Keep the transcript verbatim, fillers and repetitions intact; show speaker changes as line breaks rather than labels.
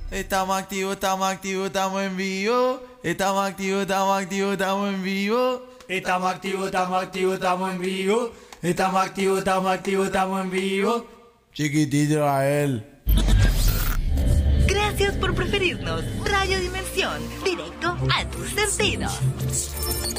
Estamos activos, estamos activos, estamos en vivo. Estamos activos, estamos activos, estamos en vivo.
Estamos activos, estamos activos, estamos en vivo. Estamos activos, estamos activos, estamos en vivo.
Chiquitito a él.
Gracias por preferirnos. Radio Dimensión, directo a tus sentidos.